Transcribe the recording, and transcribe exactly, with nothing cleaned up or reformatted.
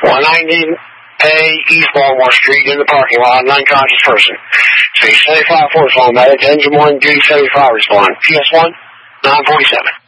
one ninety A East Baltimore Street in the parking lot, an unconscious person. So seventy-five four phone medic, engine one, duty seventy-five respond. P S one, nine forty-seven.